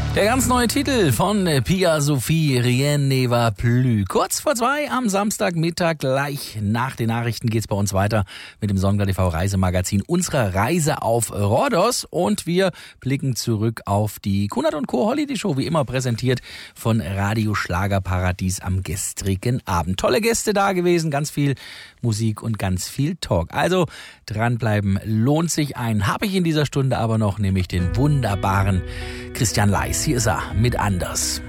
Der ganz neue Titel von Pia Sophie, Rien ne va plus. Kurz vor 2 am Samstagmittag, gleich nach den Nachrichten geht's bei uns weiter mit dem Sonntag TV Reisemagazin, unserer Reise auf Rhodos. Und wir blicken zurück auf die Kunert & Co. Holiday Show, wie immer präsentiert von Radio Schlagerparadies am gestrigen Abend. Tolle Gäste da gewesen, ganz viel Musik und ganz viel Talk. Also dranbleiben lohnt sich. Einen habe ich in dieser Stunde aber noch, nämlich den wunderbaren Christian Leis. Hier ist er mit Anders.